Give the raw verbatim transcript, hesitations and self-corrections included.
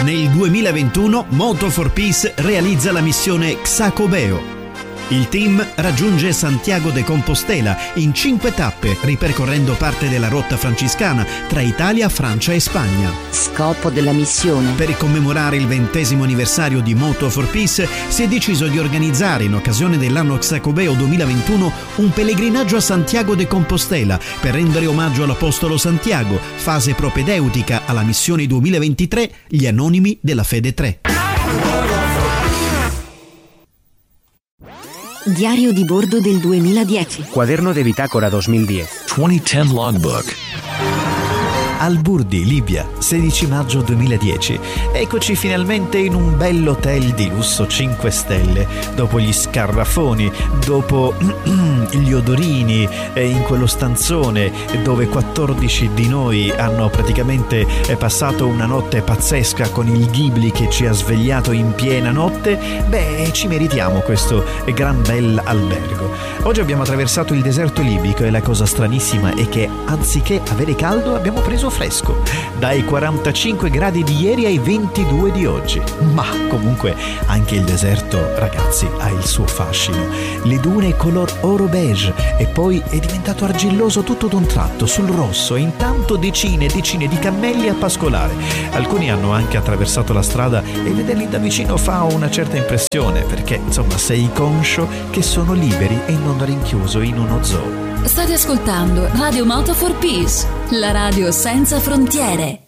Nel duemilaventuno Moto for Peace realizza la missione Xacobeo. Il team raggiunge Santiago de Compostela in cinque tappe, ripercorrendo parte della rotta francescana tra Italia, Francia e Spagna. Scopo della missione: per commemorare il ventesimo anniversario di Moto for Peace si è deciso di organizzare, in occasione dell'anno Xacobeo duemilaventuno, un pellegrinaggio a Santiago de Compostela per rendere omaggio all'Apostolo Santiago, fase propedeutica alla missione duemilaventitré Gli Anonimi della Fede tre. Diario di bordo del duemiladieci. Cuaderno de bitácora duemiladieci. duemiladieci Logbook. Alburdi, Libia, sedici maggio duemiladieci. Eccoci finalmente in un bell'hotel di lusso cinque stelle, dopo gli scarrafoni, dopo gli odorini, in quello stanzone dove quattordici di noi hanno praticamente passato una notte pazzesca con il Ghibli che ci ha svegliato in piena notte. Beh, ci meritiamo questo gran bel albergo. Oggi abbiamo attraversato il deserto libico e la cosa stranissima è che anziché avere caldo abbiamo preso fresco, dai quarantacinque gradi di ieri ai ventidue di oggi. Ma comunque anche il deserto, ragazzi, ha il suo fascino. Le dune color oro beige e poi è diventato argilloso tutto d'un tratto sul rosso, e intanto decine e decine di cammelli a pascolare. Alcuni hanno anche attraversato la strada e vederli da vicino fa una certa impressione, perché insomma sei conscio che sono liberi e non rinchiuso in uno zoo. State ascoltando Radio Moto for Peace, la radio senza frontiere.